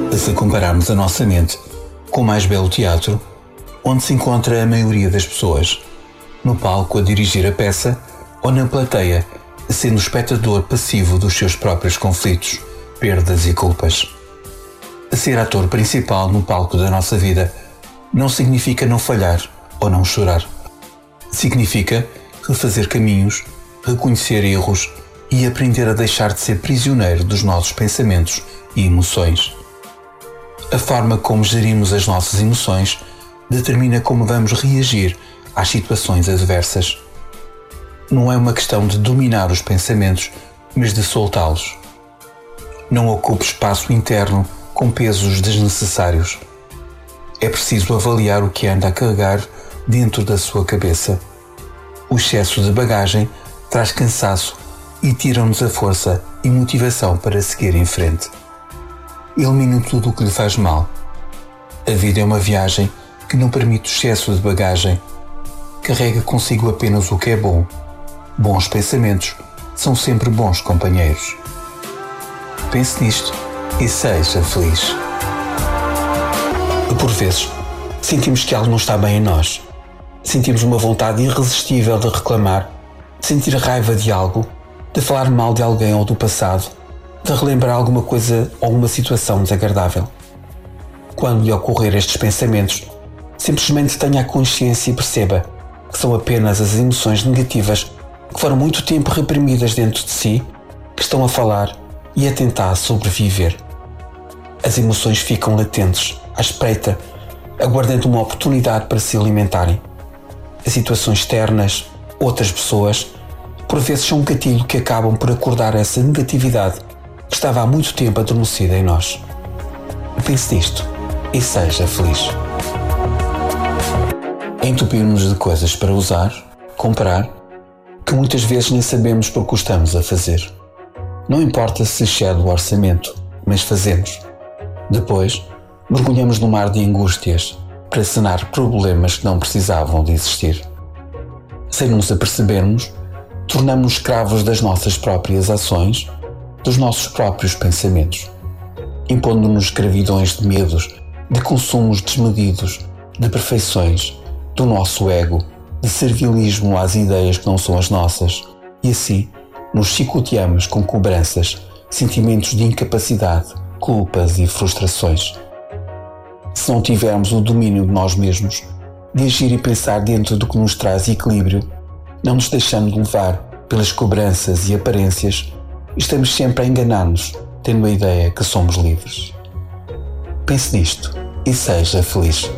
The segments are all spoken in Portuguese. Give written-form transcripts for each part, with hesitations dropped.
Se compararmos a nossa mente com o mais belo teatro, onde se encontra a maioria das pessoas, no palco a dirigir a peça ou na plateia, sendo o espectador passivo dos seus próprios conflitos, perdas e culpas. Ser ator principal no palco da nossa vida não significa não falhar ou não chorar. Significa refazer caminhos, reconhecer erros e aprender a deixar de ser prisioneiro dos nossos pensamentos e emoções. A forma como gerimos as nossas emoções determina como vamos reagir às situações adversas. Não é uma questão de dominar os pensamentos, mas de soltá-los. Não ocupe espaço interno com pesos desnecessários. É preciso avaliar o que anda a carregar dentro da sua cabeça. O excesso de bagagem traz cansaço e tira-nos a força e motivação para seguir em frente. Elimine tudo o que lhe faz mal. A vida é uma viagem que não permite o excesso de bagagem. Carrega consigo apenas o que é bom. Bons pensamentos são sempre bons companheiros. Pense nisto e seja feliz. Por vezes, sentimos que algo não está bem em nós. Sentimos uma vontade irresistível de reclamar, de sentir raiva de algo, de falar mal de alguém ou do passado, de relembrar alguma coisa ou uma situação desagradável. Quando lhe ocorrer estes pensamentos, simplesmente tenha a consciência e perceba que são apenas as emoções negativas que foram muito tempo reprimidas dentro de si, que estão a falar e a tentar sobreviver. As emoções ficam latentes, à espreita, aguardando uma oportunidade para se alimentarem. As situações externas, outras pessoas, por vezes são um gatilho que acabam por acordar essa negatividade que estava há muito tempo adormecida em nós. Pense nisto e seja feliz. Entupimos-nos de coisas para usar, comprar, que muitas vezes nem sabemos porque o estamos a fazer. Não importa se excede o orçamento, mas fazemos. Depois, mergulhamos no mar de angústias para sanar problemas que não precisavam de existir. Sem nos apercebermos, tornamos-nos escravos das nossas próprias ações, dos nossos próprios pensamentos, impondo-nos escravidões de medos, de consumos desmedidos, de perfeições, do nosso ego, de servilismo às ideias que não são as nossas, e assim nos chicoteamos com cobranças, sentimentos de incapacidade, culpas e frustrações. Se não tivermos o domínio de nós mesmos, de agir e pensar dentro do que nos traz equilíbrio, não nos deixando de levar pelas cobranças e aparências, estamos sempre a enganar-nos, tendo a ideia que somos livres. Pense nisto e seja feliz.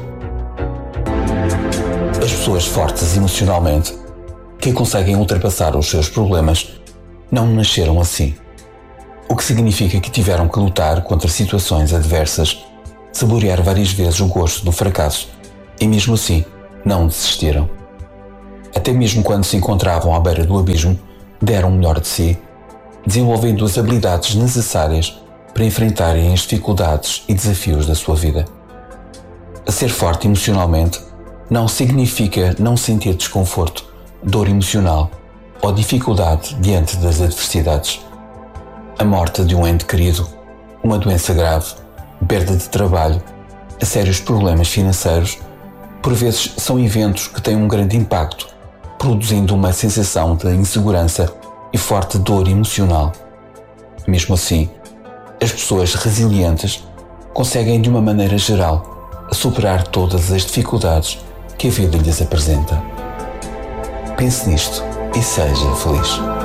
As pessoas fortes emocionalmente, que conseguem ultrapassar os seus problemas, não nasceram assim. O que significa que tiveram que lutar contra situações adversas, saborear várias vezes o gosto do fracasso e mesmo assim não desistiram. Até mesmo quando se encontravam à beira do abismo, deram o melhor de si, desenvolvendo as habilidades necessárias para enfrentarem as dificuldades e desafios da sua vida. Ser forte emocionalmente não significa não sentir desconforto, dor emocional ou dificuldade diante das adversidades. A morte de um ente querido, uma doença grave, perda de trabalho, a sérios problemas financeiros, por vezes são eventos que têm um grande impacto, produzindo uma sensação de insegurança e forte dor emocional. Mesmo assim, as pessoas resilientes conseguem de uma maneira geral superar todas as dificuldades que a vida lhes apresenta. Pense nisto e seja feliz.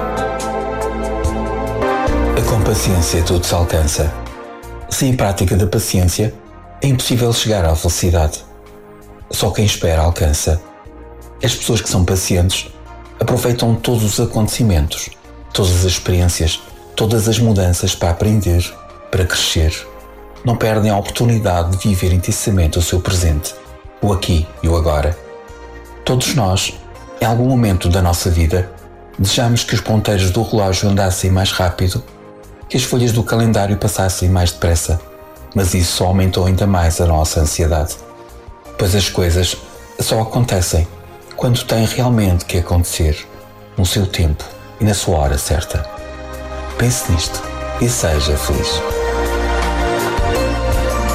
Com paciência tudo se alcança. Sem a prática da paciência, é impossível chegar à felicidade. Só quem espera alcança. As pessoas que são pacientes aproveitam todos os acontecimentos, todas as experiências, todas as mudanças para aprender, para crescer. Não perdem a oportunidade de viver intensamente o seu presente, o aqui e o agora. Todos nós, em algum momento da nossa vida, desejamos que os ponteiros do relógio andassem mais rápido, que as folhas do calendário passassem mais depressa, mas isso só aumentou ainda mais a nossa ansiedade. Pois as coisas só acontecem quando têm realmente que acontecer, no seu tempo e na sua hora certa. Pense nisto e seja feliz.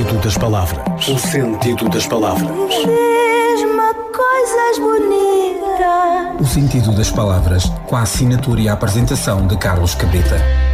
sentido das palavras. O sentido das palavras. Diz-me coisas bonitas. O sentido das palavras, com a assinatura e a apresentação de Carlos Cabrita.